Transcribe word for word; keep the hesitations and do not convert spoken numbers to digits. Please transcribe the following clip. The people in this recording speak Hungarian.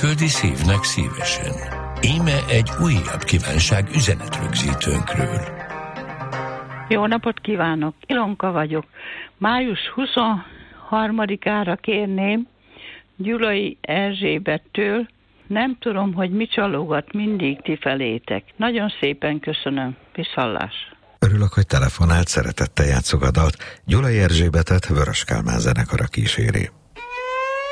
külföldi szívnek szívesen. Íme egy újabb kívánság üzenetrögzítőnkről. Jó napot kívánok! Ilonka vagyok. május huszonharmadikára kérném Gyulai Erzsébettől, nem tudom, hogy mi csalogat mindig ti felétek. Nagyon szépen köszönöm. Viszhallás! Örülök, hogy telefonált, szeretettel játszok a dalt. Gyulai Erzsébetet Vörös Kálmán zenekara kíséri.